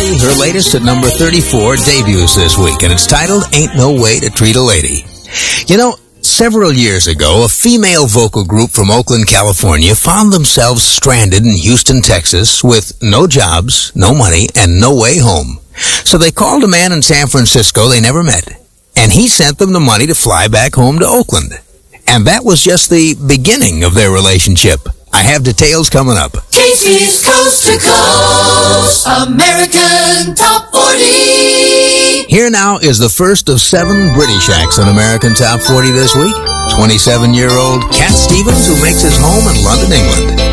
Cardi, her latest at number 34, debuts this week, and it's titled Ain't No Way to Treat a Lady. You know, several years ago, a female vocal group from Oakland, California found themselves stranded in Houston, Texas with no jobs, no money, and no way home. So they called a man in San Francisco they never met, and he sent them the money to fly back home to Oakland. And that was just the beginning of their relationship. I have details coming up. Casey's Coast to Coast American Top 40. Here now is the first of 7 British acts on American Top 40 this week. 27-year-old Cat Stevens, who makes his home in London, England.